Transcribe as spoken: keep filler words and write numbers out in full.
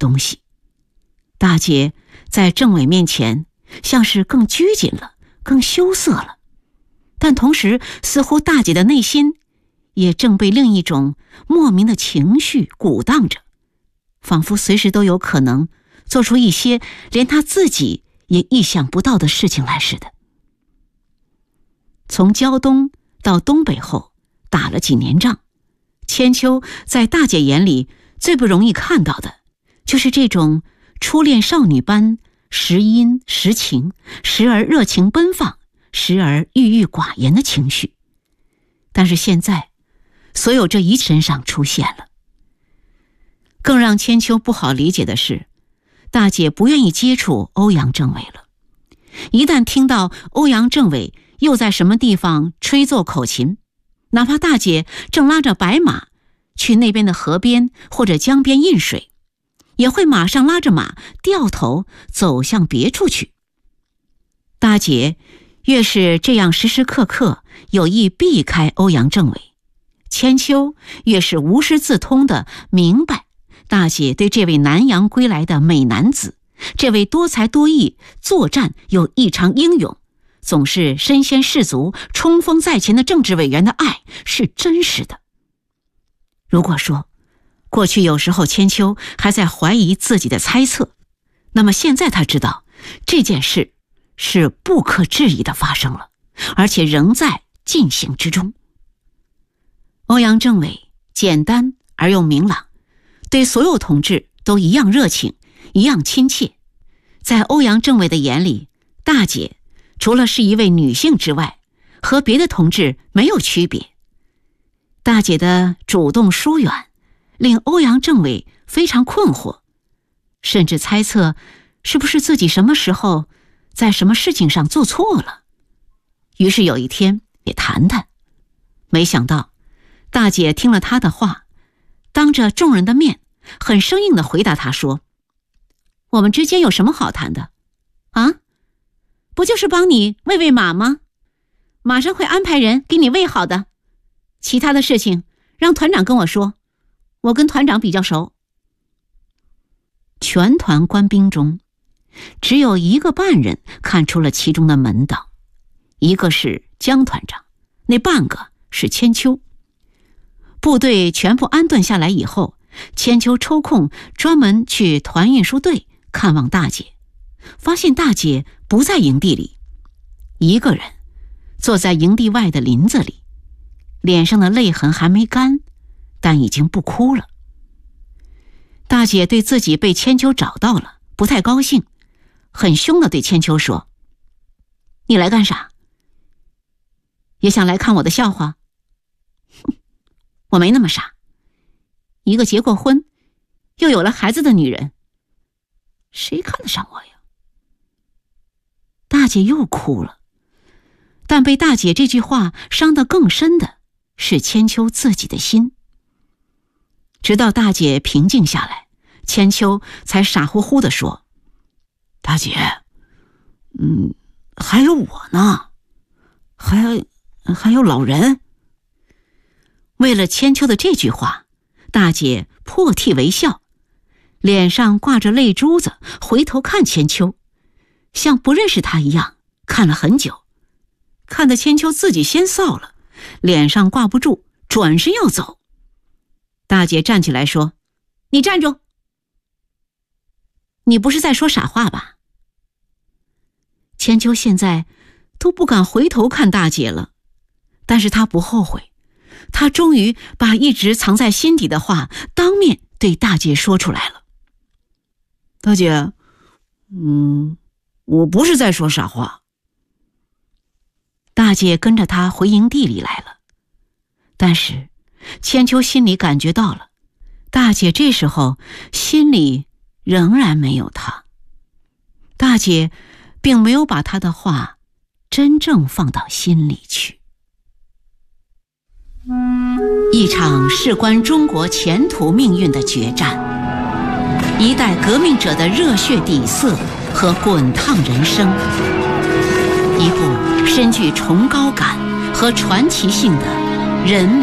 东西。大姐在政委面前像是更拘谨了，更羞涩了，但同时似乎大姐的内心也正被另一种莫名的情绪鼓荡着，仿佛随时都有可能做出一些连她自己也意想不到的事情来似的。从胶东到东北后打了几年仗，千秋在大姐眼里最不容易看到的就是这种初恋少女般时阴时晴，时而热情奔放，时而郁郁寡言的情绪。但是现在所有这一身上出现了。更让千秋不好理解的是，大姐不愿意接触欧阳政委了。一旦听到欧阳政委又在什么地方吹奏口琴，哪怕大姐正拉着白马去那边的河边或者江边饮水，也会马上拉着马掉头走向别处去。大姐越是这样时时刻刻有意避开欧阳政委，千秋越是无师自通地明白大姐对这位南洋归来的美男子，这位多才多艺、作战又异常英勇，总是身先士卒、冲锋在前的政治委员的爱是真实的。如果说过去有时候千秋还在怀疑自己的猜测，那么现在他知道这件事是不可置疑的发生了，而且仍在进行之中。欧阳政委简单而又明朗，对所有同志都一样热情，一样亲切。在欧阳政委的眼里，大姐除了是一位女性之外，和别的同志没有区别。大姐的主动疏远令欧阳政委非常困惑，甚至猜测是不是自己什么时候在什么事情上做错了。于是有一天也谈谈，没想到大姐听了他的话，当着众人的面很生硬地回答他说，我们之间有什么好谈的啊？不就是帮你喂喂马吗？马上会安排人给你喂好的，其他的事情让团长跟我说，我跟团长比较熟。全团官兵中只有一个半人看出了其中的门道，一个是江团长，那半个是千秋。部队全部安顿下来以后，千秋抽空专门去团运输队看望大姐，发现大姐不在营地里，一个人坐在营地外的林子里，脸上的泪痕还没干，但已经不哭了。大姐对自己被千秋找到了不太高兴，很凶地对千秋说，你来干啥？也想来看我的笑话？我没那么傻，一个结过婚又有了孩子的女人，谁看得上我呀？大姐又哭了，但被大姐这句话伤得更深的是千秋自己的心。直到大姐平静下来，千秋才傻乎乎地说，大姐，嗯，还有我呢，还还有老人。为了千秋的这句话，大姐破涕为笑，脸上挂着泪珠子，回头看千秋，像不认识他一样看了很久，看得千秋自己先臊了，脸上挂不住，转身要走。大姐站起来说，你站住，你不是在说傻话吧？千秋现在都不敢回头看大姐了，但是她不后悔，她终于把一直藏在心底的话当面对大姐说出来了。大姐，嗯，我不是在说傻话。大姐跟着她回营地里来了，但是千秋心里感觉到了，大姐这时候心里仍然没有她。大姐并没有把她的话真正放到心里去。一场事关中国前途命运的决战，一代革命者的热血底色和滚烫人生，一部深具崇高感和传奇性的人民